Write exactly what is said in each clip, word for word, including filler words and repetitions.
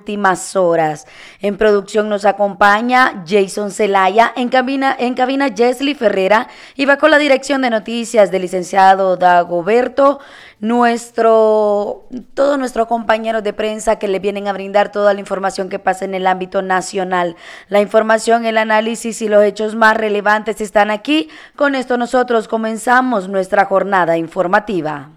últimas horas. En producción nos acompaña Jason Zelaya, en cabina, en cabina Jesly Ferrera, y va con la dirección de noticias del licenciado Dagoberto, nuestro, todos nuestros compañeros de prensa que le vienen a brindar toda la información que pasa en el ámbito nacional. La información, el análisis y los hechos más relevantes están aquí. Con esto nosotros comenzamos nuestra jornada informativa.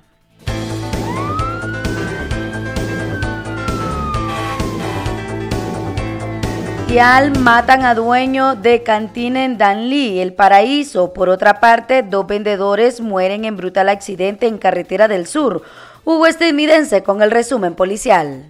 Al matan a dueño de cantina en Danlí, El Paraíso. Por otra parte, dos vendedores mueren en brutal accidente en Carretera del Sur. Hugo Estevidense con el resumen policial.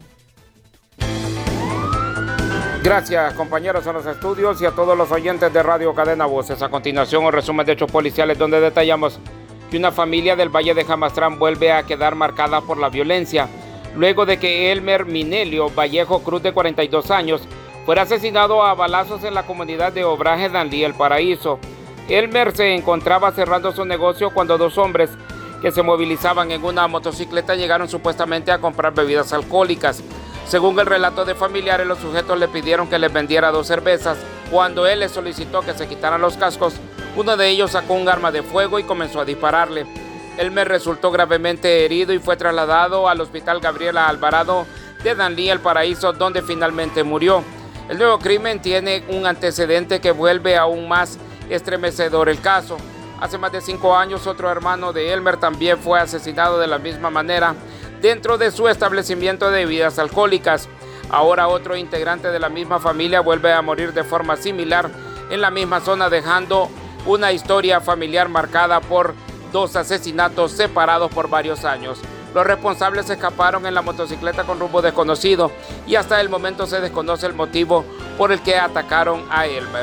Gracias, compañeros en los estudios y a todos los oyentes de Radio Cadena Voces. A continuación, un resumen de hechos policiales donde detallamos que una familia del Valle de Jamastrán vuelve a quedar marcada por la violencia luego de que Elmer Minelio Vallejo Cruz, de cuarenta y dos años, fuera asesinado a balazos en la comunidad de Obraje Danlí, El Paraíso. Elmer se encontraba cerrando su negocio cuando dos hombres que se movilizaban en una motocicleta llegaron supuestamente a comprar bebidas alcohólicas. Según el relato de familiares, los sujetos le pidieron que les vendiera dos cervezas. Cuando él les solicitó que se quitaran los cascos, uno de ellos sacó un arma de fuego y comenzó a dispararle. Elmer resultó gravemente herido y fue trasladado al Hospital Gabriela Alvarado de Danlí, El Paraíso, donde finalmente murió. El nuevo crimen tiene un antecedente que vuelve aún más estremecedor el caso. Hace más de cinco años, otro hermano de Elmer también fue asesinado de la misma manera dentro de su establecimiento de bebidas alcohólicas. Ahora otro integrante de la misma familia vuelve a morir de forma similar en la misma zona, dejando una historia familiar marcada por dos asesinatos separados por varios años. Los responsables escaparon en la motocicleta con rumbo desconocido y hasta el momento se desconoce el motivo por el que atacaron a Elmer.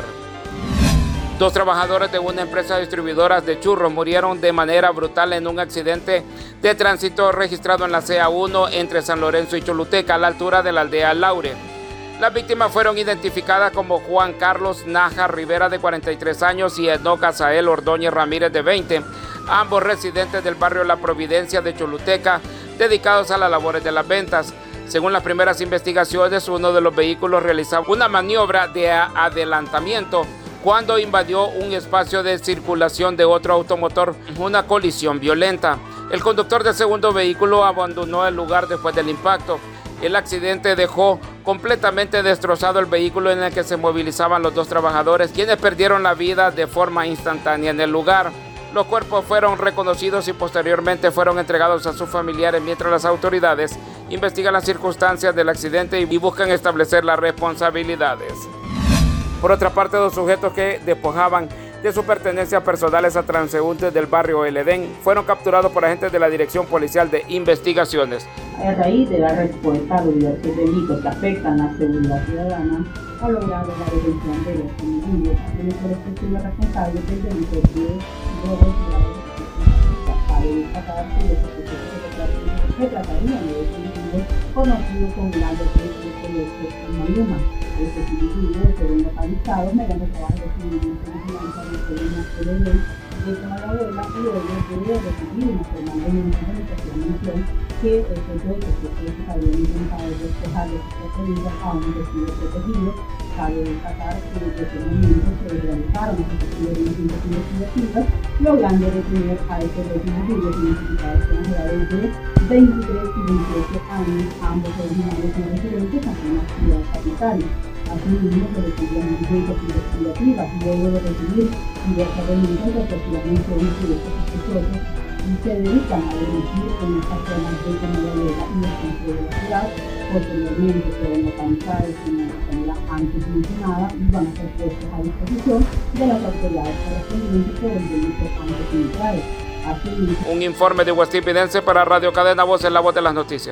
Dos trabajadores de una empresa distribuidora de churros murieron de manera brutal en un accidente de tránsito registrado en la C A uno entre San Lorenzo y Choluteca, a la altura de la aldea Laure. Las víctimas fueron identificadas como Juan Carlos Naja Rivera, de cuarenta y tres años, y Enoc Azael Ordóñez Ramírez, de veinte, ambos residentes del barrio La Providencia de Choluteca, dedicados a las labores de las ventas. Según las primeras investigaciones, uno de los vehículos realizaba una maniobra de adelantamiento cuando invadió un espacio de circulación de otro automotor, una colisión violenta. El conductor del segundo vehículo abandonó el lugar después del impacto. El accidente dejó completamente destrozado el vehículo en el que se movilizaban los dos trabajadores, quienes perdieron la vida de forma instantánea en el lugar. Los cuerpos fueron reconocidos y posteriormente fueron entregados a sus familiares, mientras las autoridades investigan las circunstancias del accidente y buscan establecer las responsabilidades. Por otra parte, dos sujetos que despojaban de sus pertenencias personales a transeúntes del barrio El Edén fueron capturados por agentes de la Dirección Policial de Investigaciones. A raíz de la respuesta de diversos delitos que afectan la seguridad ciudadana, ha logrado la detención de los individuos quienes son respectivos responsables del delito de robo de para destacar que los sospechosos se tratarían de dos individuos conocidos como grandes proyectos en Maluma. Estos individuos fueron localizados mediante trabajo de seguimiento vigilancia de la ley de Camarabuela y ellos de recibir una formal denuncia de mención que estos dos sospechosos habían intentado despejar de sus proteínas a un vestido protegido. Cabe destacar que desde ese momento se realizaron las respectivas investigativas, logrando detener a estos dos individuos identificados con edades de veintitrés y veintiocho años, ambos originarios no residentes aquí en la ciudad capital. Asimismo, se recibieron diligencias investigativas luego de recibir diversas denuncias respectivamente de diversos sospechosos y se dedican a dirigir en estas zonas de Camarabuela y el centro de la ciudad. Posteriormente fueron localizados en la manera antes mencionada y van a ser puestos a disposición de las autoridades correspondientes por el delito antes indicado. Asimismo, un informe de Hugo Estevidense para Radio Cadena Voces, la voz de las noticias.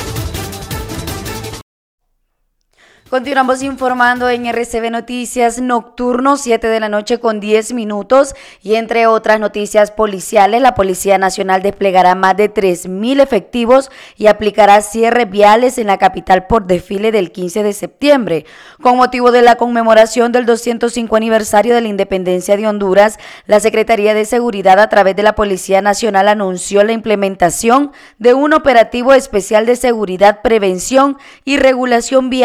Continuamos informando en R C B Noticias Nocturno, siete de la noche con diez minutos, y entre otras noticias policiales, la Policía Nacional desplegará más de tres mil efectivos y aplicará cierres viales en la capital por desfile del quince de septiembre. Con motivo de la conmemoración del doscientos cinco aniversario de la independencia de Honduras, la Secretaría de Seguridad a través de la Policía Nacional anunció la implementación de un operativo especial de seguridad, prevención y regulación vial